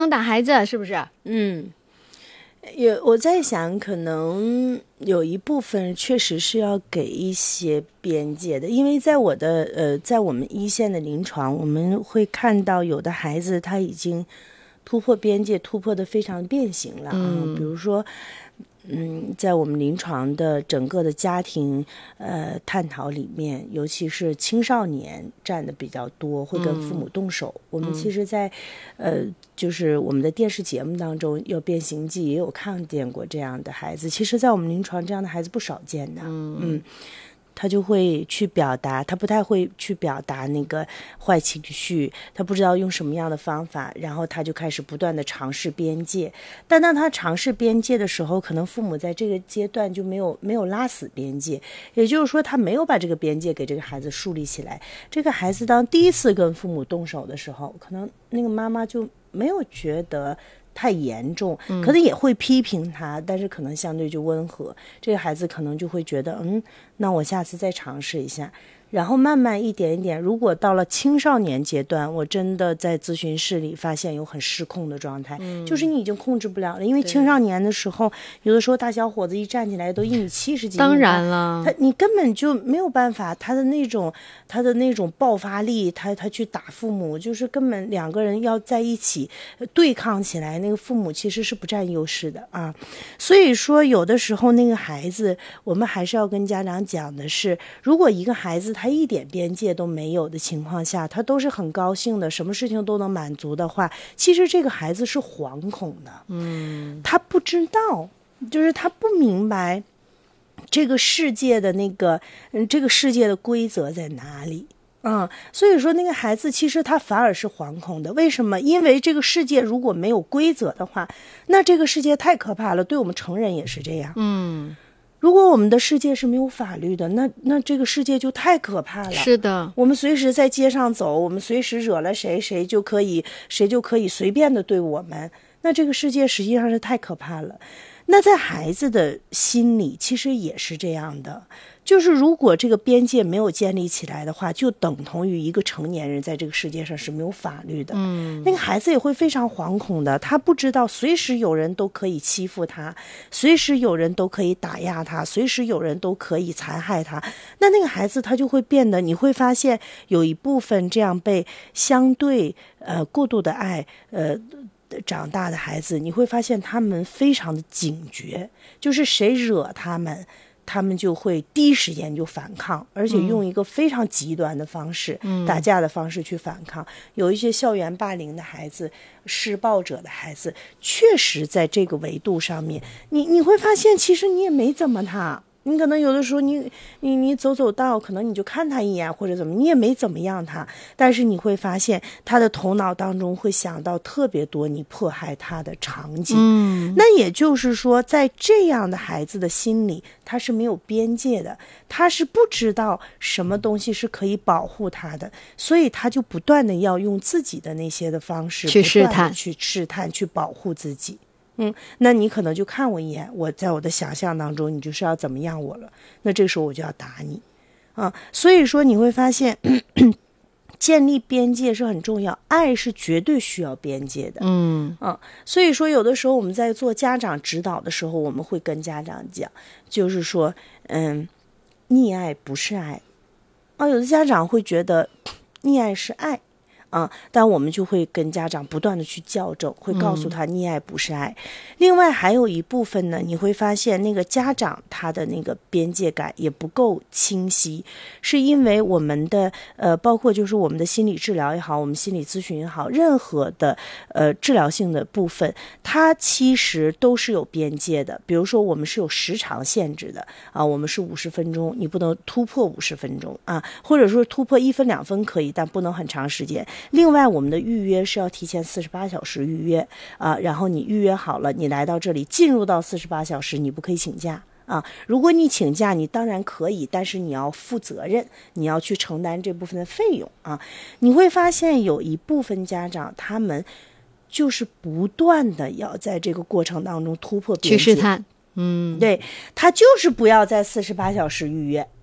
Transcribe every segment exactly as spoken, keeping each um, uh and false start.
打孩子是不是？ 嗯，有我在想，可能有一部分确实是要给一些边界的，因为在我的呃，在我们一线的临床，我们会看到有的孩子他已经突破边界，突破的非常变形了啊、嗯，比如说。嗯，在我们临床的整个的家庭呃探讨里面，尤其是青少年占的比较多，会跟父母动手。嗯、我们其实在，呃，就是我们的电视节目当中，有《变形记》也有看见过这样的孩子。其实，在我们临床，这样的孩子不少见的。嗯。嗯他就会去表达，他不太会去表达那个坏情绪，他不知道用什么样的方法，然后他就开始不断的尝试边界。但当他尝试边界的时候，可能父母在这个阶段就没有没有拉死边界，也就是说他没有把这个边界给这个孩子树立起来。这个孩子当第一次跟父母动手的时候，可能那个妈妈就没有觉得太严重，可能也会批评他、嗯、但是可能相对就温和，这个孩子可能就会觉得嗯，那我下次再尝试一下，然后慢慢一点一点。如果到了青少年阶段，我真的在咨询室里发现有很失控的状态、嗯、就是你已经控制不了了。因为青少年的时候，有的时候大小伙子一站起来都一米七十几， 当然了， 他你根本就没有办法，他的那种他的那种爆发力，他他去打父母，就是根本两个人要在一起对抗起来，那个父母其实是不占优势的啊。所以说有的时候那个孩子，我们还是要跟家长讲的是，如果一个孩子他一点边界都没有的情况下，他都是很高兴的，什么事情都能满足的话，其实这个孩子是惶恐的。嗯，他不知道，就是他不明白这个世界的那个嗯，这个世界的规则在哪里。嗯，所以说那个孩子其实他反而是惶恐的。为什么？因为这个世界如果没有规则的话，那这个世界太可怕了，对我们成人也是这样。 嗯， 如果我们的世界是没有法律的，那那这个世界就太可怕了。 是的， 我们随时在街上走，我们随时惹了谁，谁就可以谁就可以随便的对我们，那这个世界实际上是太可怕了。那在孩子的心里其实也是这样的，就是如果这个边界没有建立起来的话，就等同于一个成年人在这个世界上是没有法律的。嗯，那个孩子也会非常惶恐的，他不知道随时有人都可以欺负他，随时有人都可以打压他，随时有人都可以残害他。那那个孩子他就会变得，你会发现有一部分这样被相对呃过度的爱呃长大的孩子，你会发现他们非常的警觉，就是谁惹他们，他们就会第一时间就反抗，而且用一个非常极端的方式、嗯、打架的方式去反抗。有一些校园霸凌的孩子，施暴者的孩子，确实在这个维度上面，你你会发现其实你也没怎么他，你可能有的时候你你你走走道，可能你就看他一眼或者怎么，你也没怎么样他，但是你会发现他的头脑当中会想到特别多你迫害他的场景。嗯，那也就是说在这样的孩子的心里，他是没有边界的，他是不知道什么东西是可以保护他的，所以他就不断的要用自己的那些的方式去试探去试探去保护自己。嗯，那你可能就看我一眼，我在我的想象当中你就是要怎么样我了，那这个时候我就要打你啊。所以说你会发现咳咳建立边界是很重要，爱是绝对需要边界的。嗯啊，所以说有的时候我们在做家长指导的时候，我们会跟家长讲，就是说嗯，溺爱不是爱啊。有的家长会觉得溺爱是爱啊，但我们就会跟家长不断的去校正，会告诉他溺爱不是爱、嗯、另外还有一部分呢，你会发现那个家长他的那个边界感也不够清晰，是因为我们的呃，包括就是我们的心理治疗也好，我们心理咨询也好，任何的呃治疗性的部分，它其实都是有边界的。比如说我们是有时长限制的啊，我们是五十分钟，你不能突破五十分钟啊，或者说突破一分两分可以，但不能很长时间。另外我们的预约是要提前四十八小时预约啊，然后你预约好了，你来到这里进入到四十八小时，你不可以请假啊。如果你请假，你当然可以，但是你要负责任，你要去承担这部分的费用啊。你会发现有一部分家长他们就是不断的要在这个过程当中突破边界， 去试探。嗯， 对，他就是不要在四十八小时预约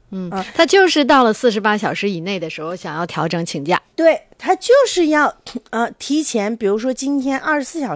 嗯，啊、他就是到了四十八小时以内的时候想要调整请假， 对，他就是要呃提前，比如说今天二十四小时。